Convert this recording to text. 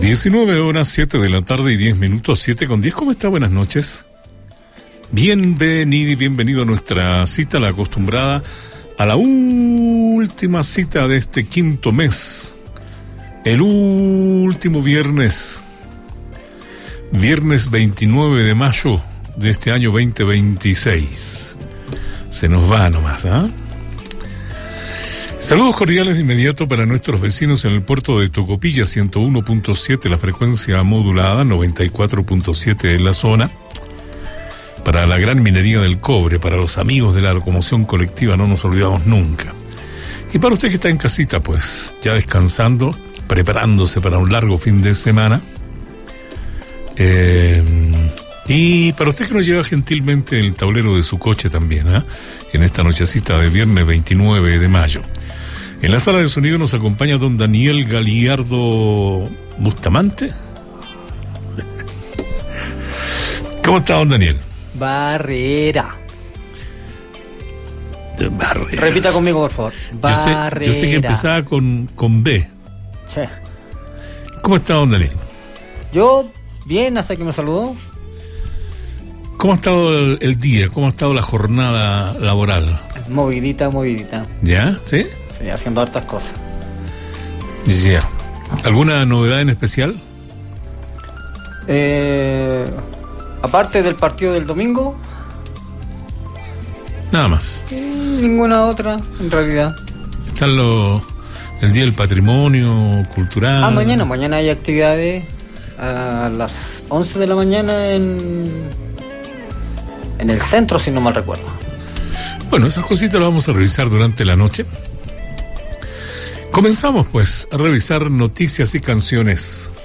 19 horas, 7 de la tarde y 10 minutos, 7:10. ¿Cómo está? Buenas noches. Bienvenido a nuestra cita, la acostumbrada, a la última cita de este quinto mes. El último viernes 29 de mayo de este año 2026. Se nos va nomás, ¿ah? Saludos cordiales de inmediato para nuestros vecinos en el puerto de Tocopilla, 101.7 la frecuencia modulada, 94.7 en la zona. Para la gran minería del cobre, para los amigos de la locomoción colectiva, no nos olvidamos nunca. Y para usted que está en casita, pues, ya descansando, preparándose para un largo fin de semana. Y para usted que nos lleva gentilmente el tablero de su coche también, ¿eh? En esta nochecita de viernes 29 de mayo. En la sala de sonido nos acompaña don Daniel Galiardo Bustamante. ¿Cómo está, don Daniel? Barrera. Repita conmigo, por favor. Barrera. Yo sé que empezaba con B. Sí. ¿Cómo está, don Daniel? Yo, bien, hasta que me saludó. ¿Cómo ha estado el día? ¿Cómo ha estado la jornada laboral? Movidita. ¿Ya? ¿Sí? Sí, haciendo hartas cosas. Ya. ¿Alguna novedad en especial? Aparte del partido del domingo. Nada más. Ninguna otra, en realidad. Está el Día del Patrimonio Cultural. Mañana hay actividades a las 11 de la mañana en el centro, si no mal recuerdo. Bueno, esas cositas las vamos a revisar durante la noche. Comenzamos, pues, a revisar noticias y canciones.